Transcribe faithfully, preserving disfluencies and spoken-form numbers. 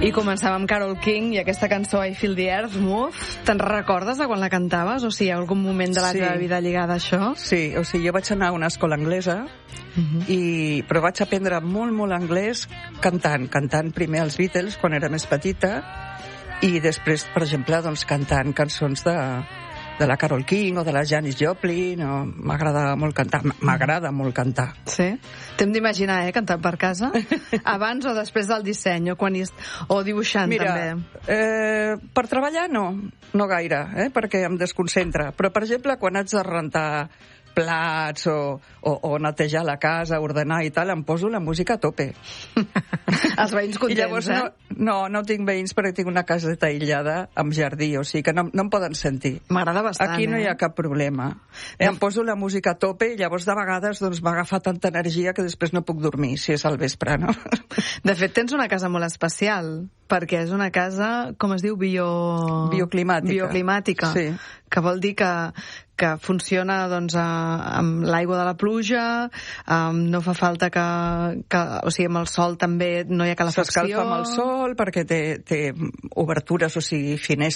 I començàvem amb Carole King i aquesta cançó I Feel the Earth Move. Te'n recordes de quan la cantaves? O sigui, hi ha algun moment de la Sí. teva vida lligada a això? Sí, o sigui, jo vaig anar a una escola anglesa, Uh-huh. i, però vaig aprendre molt, molt anglès cantant. Cantant primer els Beatles, quan era més petita, i després, per exemple, doncs, cantant cançons de, de la Carole King o de la Janis Joplin. O... M'agrada molt cantar. M'agrada molt cantar. Sí? T'hem d'imaginar, eh, cantant per casa? Abans o després del disseny, o, quan hi... o dibuixant, Mira, també? Eh, per treballar no, no gaire, eh, perquè em desconcentra. Però, per exemple, quan haig de rentar plats o, o, o netejar la casa, ordenar i tal, em poso la música a tope. Els veïns contents, I llavors eh? no, no, no tinc veïns perquè tinc una caseta aïllada amb jardí, o sigui que no, no em poden sentir. M'agrada bastant, Aquí no hi ha eh? cap problema. Eh, em poso la música a tope i llavors de vegades doncs, m'agafa tanta energia que després no puc dormir, si és al vespre, no? De fet, tens una casa molt especial, perquè és una casa, com es diu, bio... Bioclimàtica. Bioclimàtica. Sí. Que vol dir que, que funciona doncs, a, amb l'aigua de la pluja, um, no fa falta que, que... O sigui, amb el sol també no hi ha calefacció. S'escalfa amb el sol perquè té, té obertures, o sigui, finestres